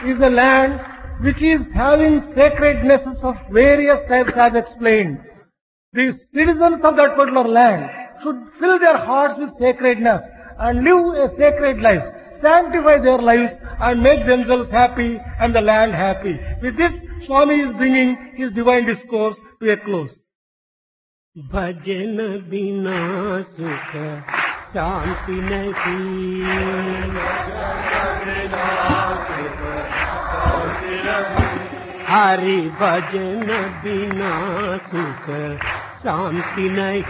is a land which is having sacrednesses of various types as explained. The citizens of that particular land should fill their hearts with sacredness and live a sacred life, sanctify their lives and make themselves happy and the land happy. With this, Swami is bringing his divine discourse to a close. भजन बिना सुख शांति नहीं, हरि भजन बिना सुख शांति नहीं।